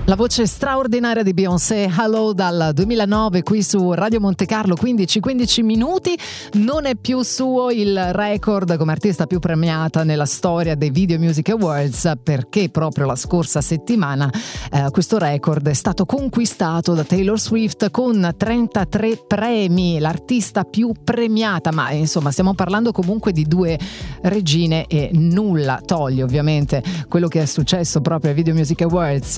La voce straordinaria di Beyoncé, Hello, dal 2009 qui su Radio Monte Carlo, 15 minuti. Non è più suo il record come artista più premiata nella storia dei Video Music Awards, perché proprio la scorsa settimana questo record è stato conquistato da Taylor Swift con 33 premi, l'artista più premiata. Ma insomma stiamo parlando comunque di due regine e nulla toglie ovviamente quello che è successo proprio ai Video Music Awards